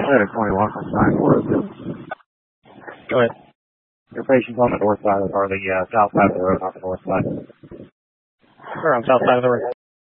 Center 21 from 940. Go ahead. Your patient's on the north side, or the south side of the road, not the north side. We're on the south side of the road.